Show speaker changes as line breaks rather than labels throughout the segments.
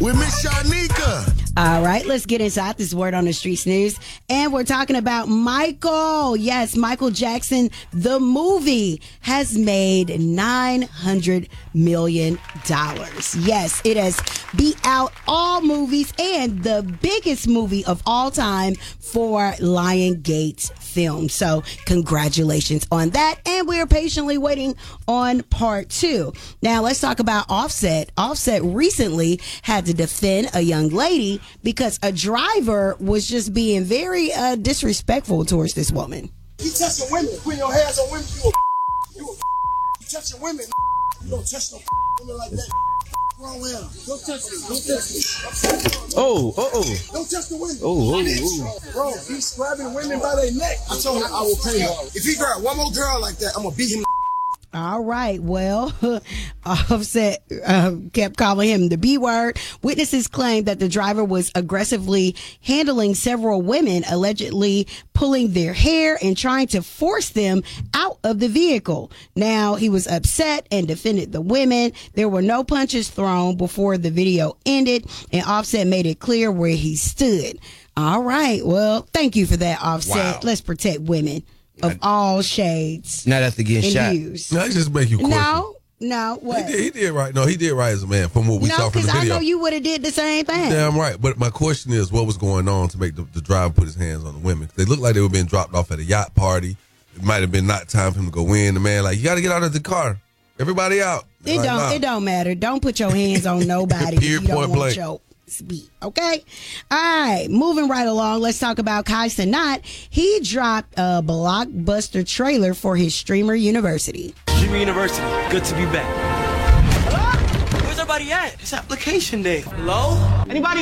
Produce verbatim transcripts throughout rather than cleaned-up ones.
With Miss Shanika.
All right, let's get inside this Word on the Streets news. And we're talking about Michael. Yes, Michael Jackson, the movie, has made nine hundred million dollars. Yes, it has beat out all movies and the biggest movie of all time for Lionsgate film. So congratulations on that. And we're patiently waiting on part two. Now let's talk about Offset. Offset recently had to defend a young lady because a driver was just being very uh, disrespectful towards this woman.
You touching women, putting your hands on women, you a you a you touching women, you don't touch no women like that. Wrong with him. Don't touch me. Don't touch me.
Oh, oh, oh.
Don't touch the women.
Oh, oh, oh.
Bro, he's grabbing women by their neck. I told him I will pay her. If he grab one more girl like that, I'm gonna beat him.
All right. Well, Offset uh, kept calling him the B word. Witnesses claimed that the driver was aggressively handling several women, allegedly pulling their hair and trying to force them out of the vehicle. Now, he was upset and defended the women. There were no punches thrown before the video ended, and Offset made it clear where he stood. All right. Well, thank you for that, Offset.
Wow.
Let's protect women of all shades.
Not after getting
and
shot.
views.
No, it just make you question.
No, no, what?
He did, he did right. No, he did right as a man from what we
no,
saw from the
because I
video.
know you would have did the same thing.
Damn right. But my question is, what was going on to make the, the driver put his hands on the women? They looked like they were being dropped off at a yacht party. It might have been not time for him to go in. The man like, you got to get out of the car. Everybody out.
It
like,
don't.
nah.
It don't matter. Don't put your hands on nobody if you
Period,
don't
point
want
blank.
your speed. Okay. All right. Moving right along. Let's talk about Kai Cenat. He dropped a blockbuster trailer for his Streamer University.
Streamer University. Good to be back. Hello? Where's everybody at? It's application day. Hello? Anybody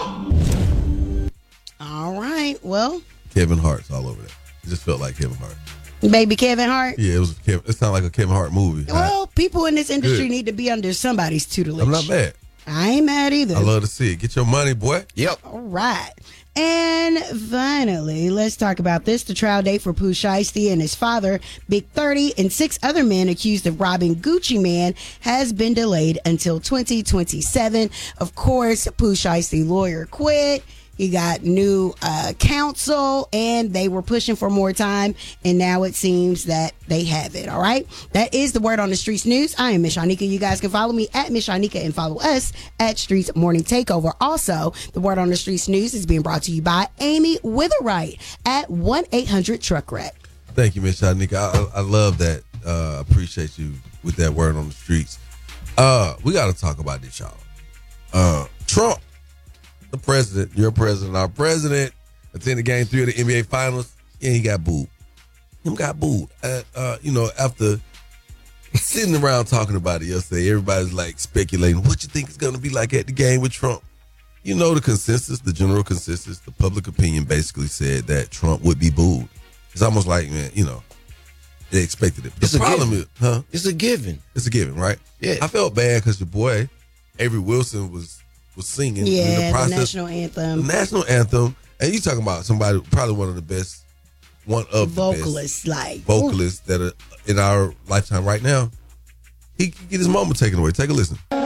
home?
All right. Well,
Kevin Hart's all over that. It just felt like Kevin Hart.
baby Kevin Hart.
Yeah, it was. Kevin, it sounded like a Kevin Hart movie.
Well, people in this industry
Good.
need to be under somebody's tutelage.
I'm not mad.
I ain't mad either.
I love to see it. Get your money, boy.
Yep.
All right. And finally, let's talk about this. The trial date for Pooh Shiesty and his father, Big thirty, and six other men accused of robbing Gucci Mane has been delayed until twenty twenty-seven. Of course, Pooh Shiesty lawyer quit. He got new uh, counsel, and they were pushing for more time, and now it seems that they have it, all right? That is the Word on the Streets news. I am Miss Shanika. You guys can follow me at Miss Shanika and follow us at Streets Morning Takeover. Also, the Word on the Streets news is being brought to you by Amy Witherite at one eight hundred truck wreck.
Thank you, Miss Shanika. I, I love that. Uh, appreciate you with that Word on the Streets. Uh, we got to talk about this, y'all. Uh, Trump. The president, your president, our president, attended game three of the N B A Finals, and he got booed. Him got booed. Uh, uh, you know, after sitting around talking about it yesterday, everybody's like speculating, what you think it's going to be like at the game with Trump? You know, the consensus, the general consensus, the public opinion basically said that Trump would be booed. It's almost like, man, you know, they expected it. The
It's
problem
a
is, huh?
It's a given.
It's a given, right?
Yeah.
I felt bad because your boy, Avery Wilson, was was singing in
Yeah,
the
the,
process.
national anthem.
The national anthem, and you talking about somebody, probably one of the best, one of
Vocalists,
the best
like.
vocalists that are in our lifetime right now. He can get his moment taken away. Take a listen.